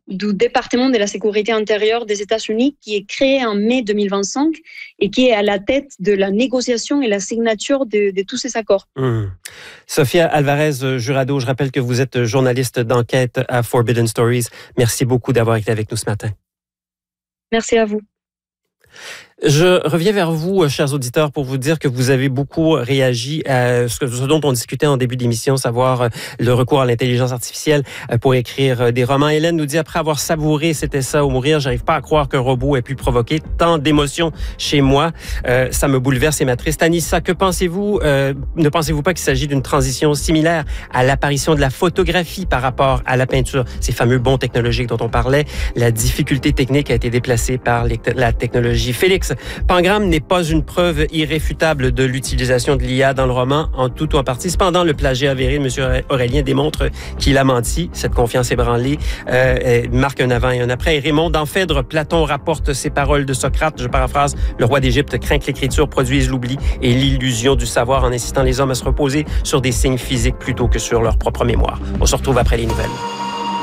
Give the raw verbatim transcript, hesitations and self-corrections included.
du département de la sécurité intérieure des États-Unis qui est créé en mai deux mille vingt-cinq et qui est à la tête de la négociation et la signature de, de tous ces accords. Mmh. Sophia Alvarez-Jurado, je rappelle que vous êtes journaliste d'enquête à Forbidden Stories. Merci beaucoup d'avoir été avec nous ce matin. Merci à vous. Je reviens vers vous, chers auditeurs, pour vous dire que vous avez beaucoup réagi à ce dont on discutait en début d'émission, savoir le recours à l'intelligence artificielle pour écrire des romans. Hélène nous dit, après avoir savouré C'était ça ou mourir, j'arrive pas à croire qu'un robot ait pu provoquer tant d'émotions chez moi. Euh, ça me bouleverse et m'attriste. Anissa, que pensez-vous? Euh, ne pensez-vous pas qu'il s'agit d'une transition similaire à l'apparition de la photographie par rapport à la peinture? Ces fameux bons technologiques dont on parlait. La difficulté technique a été déplacée par les, la technologie. Félix, Pangram n'est pas une preuve irréfutable de l'utilisation de l'I A dans le roman, en tout ou en partie. Cependant, le plagiat avéré de M. Aurélien démontre qu'il a menti. Cette confiance ébranlée euh, marque un avant et un après. Et Raymond, dans Phèdre, Platon rapporte ces paroles de Socrate. Je paraphrase, le roi d'Égypte craint que l'écriture produise l'oubli et l'illusion du savoir en incitant les hommes à se reposer sur des signes physiques plutôt que sur leur propre mémoire. On se retrouve après les nouvelles.